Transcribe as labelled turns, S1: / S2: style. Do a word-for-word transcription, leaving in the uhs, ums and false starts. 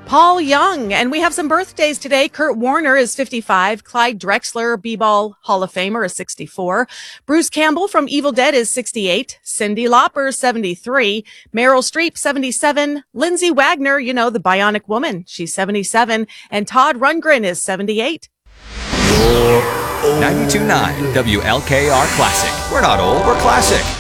S1: Paul Young. And we have some birthdays today. Kurt Warner is fifty-five. Clyde Drexler, B-Ball Hall of Famer, is sixty-four. Bruce Campbell from Evil Dead is sixty-eight. Cyndi Lauper, seventy-three. Meryl Streep, seventy-seven. Lindsay Wagner, you know, the Bionic Woman, she's seventy-seven. And Todd Rundgren is seventy-eight.
S2: ninety-two point nine W L K R Classic. We're not old, we're classic.